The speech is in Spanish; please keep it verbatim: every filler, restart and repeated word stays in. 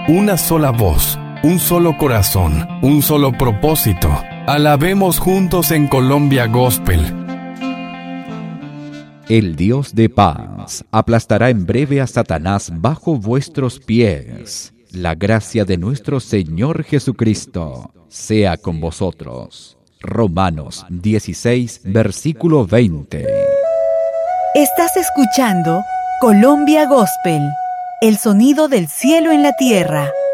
una sola voz, un solo corazón, un solo propósito. Alabemos juntos en Colombia Gospel. El Dios de paz aplastará en breve a Satanás bajo vuestros pies. La gracia de nuestro Señor Jesucristo sea con vosotros. Romanos dieciséis, versículo veinte. Estás escuchando Colombia Gospel, el sonido del cielo en la tierra.